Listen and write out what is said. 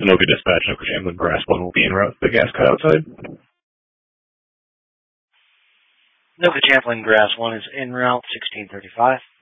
Anoka Dispatch, Anoka Chamberlain, Brass 1 will be en route to the gas cut outside. Anoka Chamberlain, Brass 1 is en route, 1635.